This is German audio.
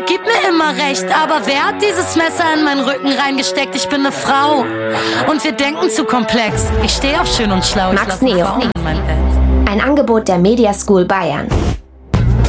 gib mir immer recht, aber wer hat dieses Messer in meinen Rücken reingesteckt? Ich bin eine Frau. Und wir denken zu komplex. Ich stehe auf schön und schlau. Max Neo. Ein Angebot der Media School Bayern.